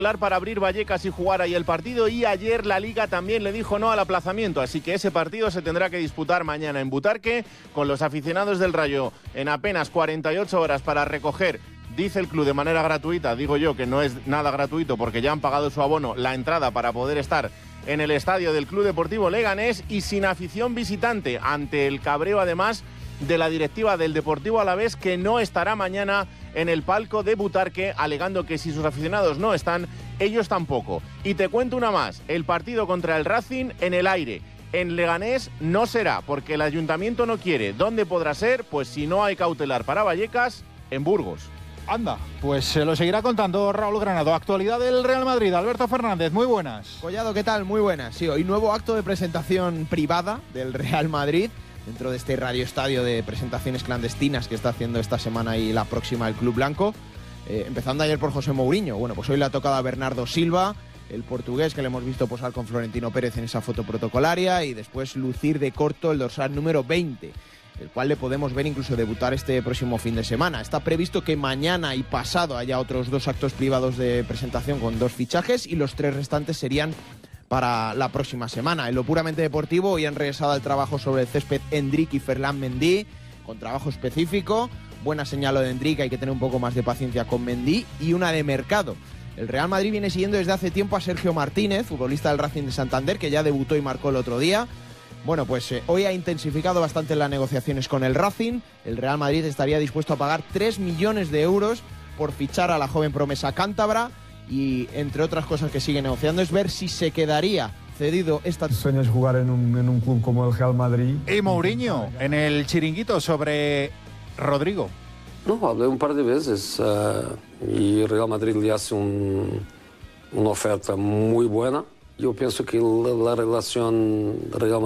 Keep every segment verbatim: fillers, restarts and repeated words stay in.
para abrir Vallecas y jugar ahí el partido, y ayer la Liga también le dijo no al aplazamiento, así que ese partido se tendrá que disputar mañana en Butarque, con los aficionados del Rayo en apenas cuarenta y ocho horas para recoger, dice el club de manera gratuita, digo yo que no es nada gratuito porque ya han pagado su abono, la entrada para poder estar en el estadio del Club Deportivo Leganés, y sin afición visitante, ante el cabreo además de la directiva del Deportivo Alavés, que no estará mañana en el palco de Butarque, alegando que si sus aficionados no están, ellos tampoco. Y te cuento una más, el partido contra el Racing en el aire. En Leganés no será, porque el ayuntamiento no quiere. ¿Dónde podrá ser? Pues si no hay cautelar para Vallecas, en Burgos. Anda, pues se lo seguirá contando Raúl Granado. Actualidad del Real Madrid, Alberto Fernández, muy buenas. Collado, ¿qué tal? Muy buenas. Sí, hoy nuevo acto de presentación privada del Real Madrid, dentro de este radioestadio de presentaciones clandestinas que está haciendo esta semana y la próxima el Club Blanco. Eh, empezando ayer por José Mourinho. Bueno, pues hoy le ha tocado a Bernardo Silva, el portugués que le hemos visto posar con Florentino Pérez en esa foto protocolaria, y después lucir de corto el dorsal número veinte, el cual le podemos ver incluso debutar este próximo fin de semana. Está previsto que mañana y pasado haya otros dos actos privados de presentación con dos fichajes, y los tres restantes serían para la próxima semana. En lo puramente deportivo, hoy han regresado al trabajo sobre el césped Endrick y Ferland Mendy, con trabajo específico. Buena señal lo de Endrick, hay que tener un poco más de paciencia con Mendy. Y una de mercado. El Real Madrid viene siguiendo desde hace tiempo a Sergio Martínez, futbolista del Racing de Santander, que ya debutó y marcó el otro día. Bueno, pues eh, hoy ha intensificado bastante las negociaciones con el Racing. El Real Madrid estaría dispuesto a pagar tres millones de euros por fichar a la joven promesa cántabra. Y entre otras cosas que sigue negociando es ver si se quedaría cedido esta... El sueño es jugar en un, en un club como el Real Madrid. Y Mourinho, en el chiringuito sobre Rodrigo. No, hablé un par de veces uh, y Real Madrid le hace un, una oferta muy buena. Yo pienso que la, la relación Real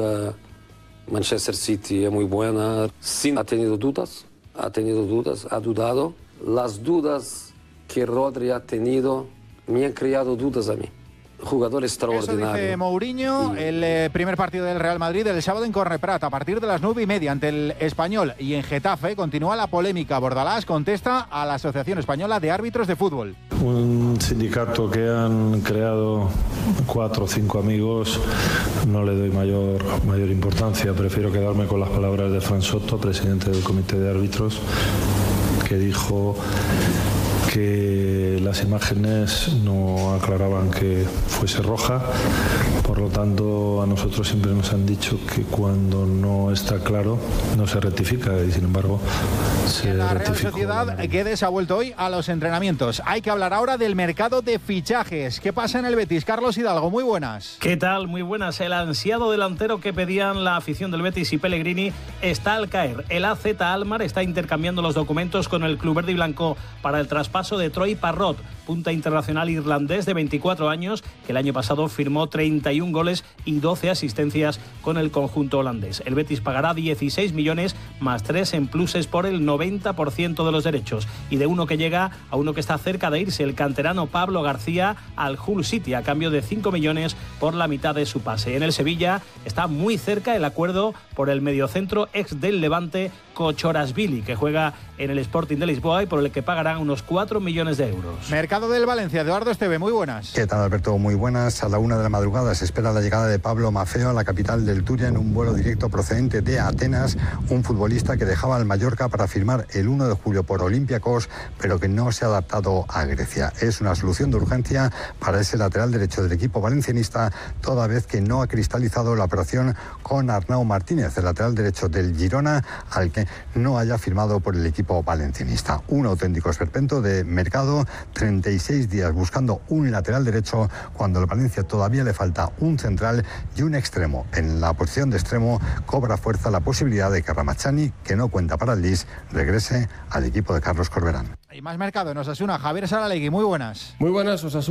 Madrid-Manchester City es muy buena. Sí, ha tenido dudas, ha tenido dudas, ha dudado. Las dudas que Rodri ha tenido me han creado dudas a mí. Jugador extraordinario. Eso dice Mourinho. Sí. El eh, primer partido del Real Madrid el sábado en Corneprat, a partir de las nueve y media ante el Español. Y en Getafe continúa la polémica. Bordalás contesta a la Asociación Española de Árbitros de Fútbol. Un sindicato que han creado cuatro o cinco amigos, no le doy mayor, mayor importancia. Prefiero quedarme con las palabras de Fran Soto, presidente del Comité de Árbitros, que dijo que las imágenes no aclaraban que fuese roja. Por lo tanto, a nosotros siempre nos han dicho que cuando no está claro no se rectifica, y sin embargo se la rectificó. Real Sociedad, Guedes ha vuelto hoy a los entrenamientos. Hay que hablar ahora del mercado de fichajes. ¿Qué pasa en el Betis? Carlos Hidalgo, muy buenas. ¿Qué tal? Muy buenas. El ansiado delantero que pedían la afición del Betis y Pellegrini está al caer. El A Z Alkmaar está intercambiando los documentos con el club verde y blanco para el traspaso de Troy Parrott, punta internacional irlandés de veinticuatro años, que el año pasado firmó treinta y un goles y doce asistencias con el conjunto holandés. El Betis pagará dieciséis millones más tres en pluses por el noventa por ciento de los derechos, y de uno que llega a uno que está cerca de irse, el canterano Pablo García, al Hull City, a cambio de cinco millones por la mitad de su pase. En el Sevilla está muy cerca el acuerdo por el mediocentro ex del Levante, Kochorashvili, que juega en el Sporting de Lisboa y por el que pagarán unos cuatro millones de euros. Mercado del Valencia, Eduardo Esteve, muy buenas. ¿Qué tal, Alberto? Muy buenas. A la una de la madrugada se espera la llegada de Pablo Maffeo a la capital del Turia en un vuelo directo procedente de Atenas, un futbolista que dejaba el Mallorca para firmar el uno de julio por Olympiacos, pero que no se ha adaptado a Grecia. Es una solución de urgencia para ese lateral derecho del equipo valencianista, toda vez que no ha cristalizado la operación con Arnau Martínez, el lateral derecho del Girona, al que no haya firmado por el equipo valencianista. Un auténtico esperpento de mercado, treinta y seis días buscando un lateral derecho cuando al Valencia todavía le falta un central y un extremo. En la posición de extremo cobra fuerza la posibilidad de que Ramachani, que no cuenta para el Lis, regrese al equipo de Carlos Corberán. Hay más mercado en Osasuna. Javier Saralegui, muy buenas. Muy buenas, Osasuna.